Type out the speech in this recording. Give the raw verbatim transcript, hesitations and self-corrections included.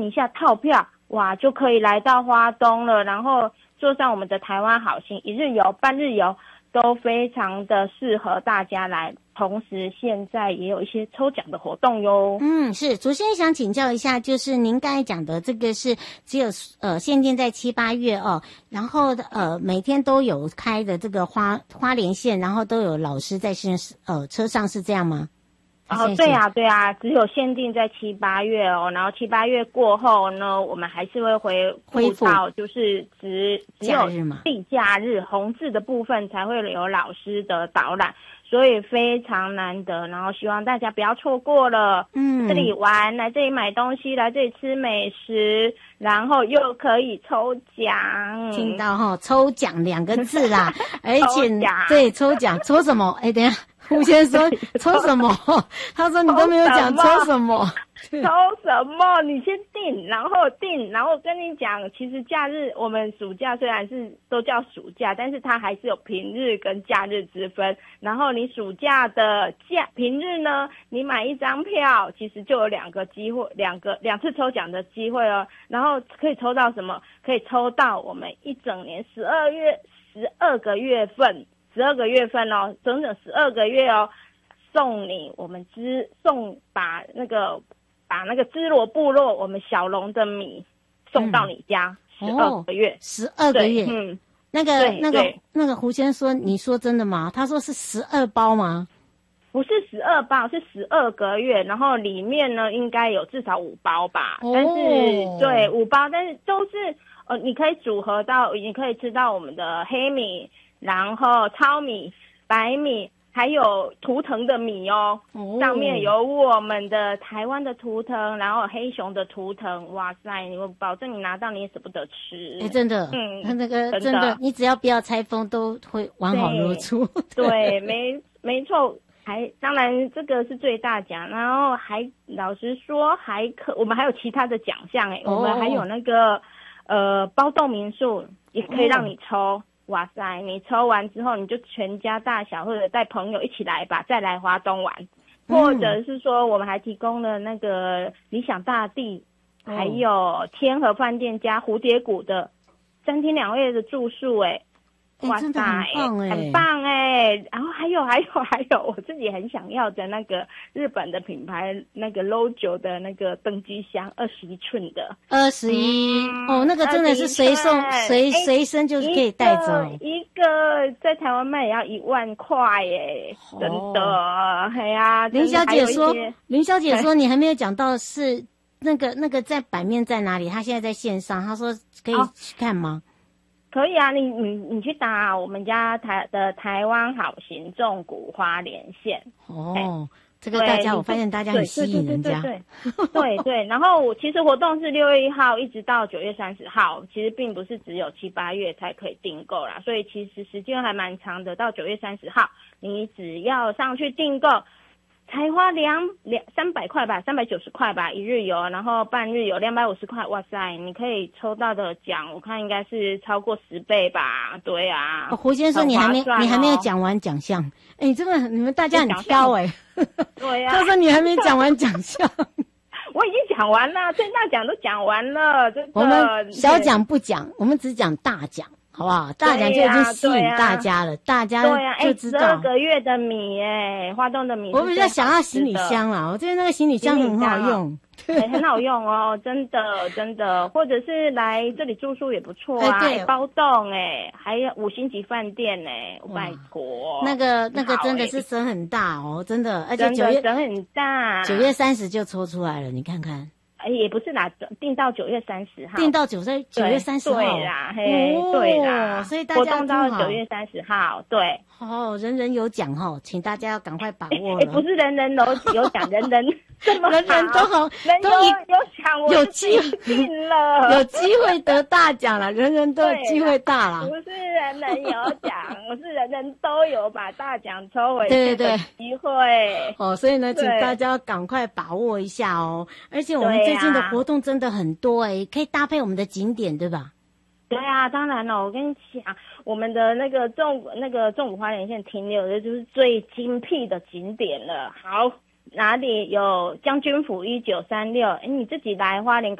一下套票，哇，就可以来到花东了，然后坐上我们的台湾好行一日游、半日游，都非常的适合大家来。同时现在也有一些抽奖的活动哟。 嗯，是主持人想请教一下，就是您刚才讲的这个是只有呃限定在七八月哦，然后呃每天都有开的这个花花莲线，然后都有老师在身呃车上，是这样吗？ 哦，对啊，对啊，只有限定在七八月哦，然后七八月过后呢，我们还是会回恢复到就是只只有地假日红字的部分才会有老师的导览。所以非常难得，然后希望大家不要错过了。嗯，这里玩，来这里买东西，来这里吃美食，然后又可以抽奖。 听到齁，抽奖两个字啦，而且对抽奖抽什么？哎，等一下，胡先生抽什么？他说你都没有讲抽什么。 抽什么？你先定，然后定，然后跟你讲，其实假日我们暑假虽然是都叫暑假，但是它还是有平日跟假日之分。然后你暑假的假平日呢，你买一张票，其实就有两个机会，两个两次抽奖的机会哦。然后可以抽到什么？可以抽到我们一整年十二月十二个月份，十二个月份哦，整整十二个月哦，送你我们支送把那个。把那个芝罗部落我们小龙的米送到你家十二个月， 十二个月， 嗯， 那个那个那个胡先生说，你说真的吗？他说是十二包吗？ 不是十二包，是十二个月，然后里面呢应该有至少五包吧，哦、但是对五包，但是都是呃，你可以组合到，你可以吃到我们的黑米，然后糙米、白米。还有图腾的米哦，哦上面有我们的台湾的图腾，然后黑熊的图腾，哇塞！我保证你拿到你也舍不得吃。 哎，真的，嗯，他那个真的，你只要不要拆封，都会完好如初。 对，没没错，还当然这个是最大奖，然后还老实说还可，我们还有其他的奖项哎，哦、我们还有那个呃包栋民宿也可以让你抽。哦哇塞！你抽完之后，你就全家大小或者带朋友一起来吧，再来花东玩，嗯、或者是说，我们还提供了那个理想大地，哦、还有天河饭店加蝴蝶谷的三天两夜的住宿，哎， 哇塞，很棒哎， 很棒哎！然后还有还有还有，我自己很想要的那个日本的品牌那个 L O J O 的那个登机箱，二十一寸的， 二十一哦，那个真的是随送随随身就是可以带走， 一个在台湾卖也要一万块耶，哦、真的，哎呀， 林小姐说，林小姐说你还没有讲到是那个那个在版面在哪里？她现在在线上，她说可以去看吗？ 哦可以啊，你你你去打我们家台的台湾好行纵谷花莲线哦，这个大家我发现大家很吸引人家， 对对对对对。然后我其实活动是六月一号一直到九月三十号，其实并不是只有七八月才可以订购啦，所以其实时间还蛮长的，到九月三十号，你只要上去订购。才花两两三百块吧，三百九十块吧，一日游，然后半日游两百五十块，哇塞，你可以抽到的奖，我看应该是超过十倍吧，对啊。 哦、胡先生，你还没、哦、你还没有讲完奖项，哎、欸，这个你们大家很挑哎、欸， 对啊。 他说你还没讲完奖项， 我已经讲完了，最大奖都讲完了，这个我们小奖不讲，我们只讲大奖。好不好？大奖就已经吸引大家了，大家就知道。 十二个月的米哎，花东的米。 我比较想要行李箱啦，我觉得那个行李箱很好用， 对，很好用哦，真的真的，或者是来这里住宿也不错啊，欸、包栋哎，还有五星级饭店哎，拜托。 那个那个真的是省很大哦，真的，而且九月省很大， 九月三十就抽出来了，你看看。 也不是啦，定到九月三十号， 定到九月九月三十号， 对啦，嘿，哦、对啦， 所以大家活动到九月三十号，对， 哦，人人有奖哈，请大家要赶快把握了。 哎，不是人人有有奖，人人这么人人都好， 人都有有奖， 有机会定了， 有机会得大奖了，人人都有机会大了。 不是人人有奖，我是人人都有把大奖抽回对对对机会。 哦，所以呢，请大家赶快把握一下哦，而且我们最近的活动真的很多哎、欸，可以搭配我们的景点，对吧？ 对啊，当然了，我跟你讲，我们的那个纵那个纵谷花莲线停留的就是最精辟的景点了。好，哪里有将军府一九三六？哎，你自己来花莲。